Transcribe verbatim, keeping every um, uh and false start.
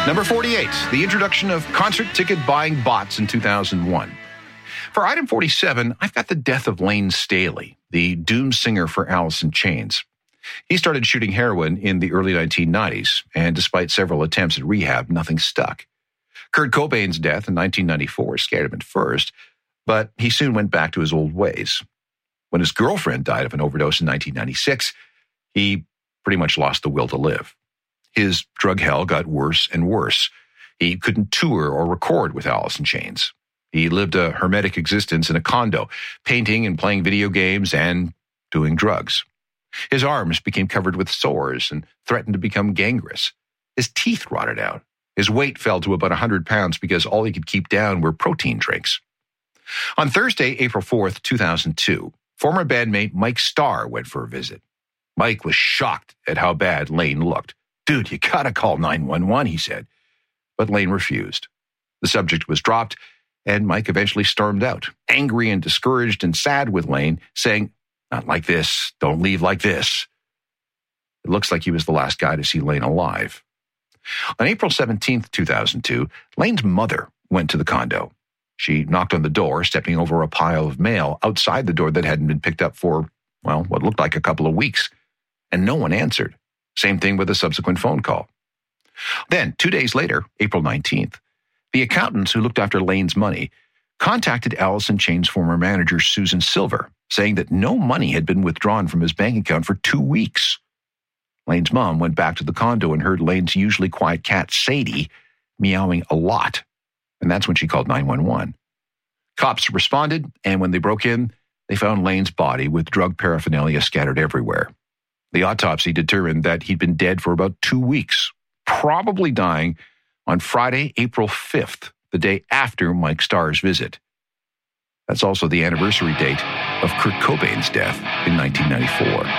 Number forty-eight, the introduction of concert ticket buying bots in two thousand one. For item forty-seven, I've got the death of Lane Staley, the doom singer for Alice in Chains. He started shooting heroin in the early nineteen nineties, and despite several attempts at rehab, nothing stuck. Kurt Cobain's death in nineteen ninety-four scared him at first, but he soon went back to his old ways. When his girlfriend died of an overdose in nineteen ninety-six, he pretty much lost the will to live. His drug hell got worse and worse. He couldn't tour or record with Alice in Chains. He lived a hermetic existence in a condo, painting and playing video games and doing drugs. His arms became covered with sores and threatened to become gangrenous. His teeth rotted out. His weight fell to about one hundred pounds because all he could keep down were protein drinks. On Thursday, April fourth, two thousand two, former bandmate Mike Starr went for a visit. Mike was shocked at how bad Lane looked. "Dude, you gotta call nine one one, he said. But Lane refused. The subject was dropped, and Mike eventually stormed out, angry and discouraged and sad with Lane, saying, "Not like this. Don't leave like this." It looks like he was the last guy to see Lane alive. On April seventeenth, two thousand two, Lane's mother went to the condo. She knocked on the door, stepping over a pile of mail outside the door that hadn't been picked up for, well, what looked like a couple of weeks, and no one answered. Same thing with a subsequent phone call. Then, two days later, April nineteenth, the accountants who looked after Lane's money contacted Alice in Chains' former manager, Susan Silver, saying that no money had been withdrawn from his bank account for two weeks. Lane's mom went back to the condo and heard Lane's usually quiet cat, Sadie, meowing a lot. And that's when she called nine one one. Cops responded, and when they broke in, they found Lane's body with drug paraphernalia scattered everywhere. The autopsy determined that he'd been dead for about two weeks, probably dying on Friday, April fifth, the day after Mike Starr's visit. That's also the anniversary date of Kurt Cobain's death in nineteen ninety-four.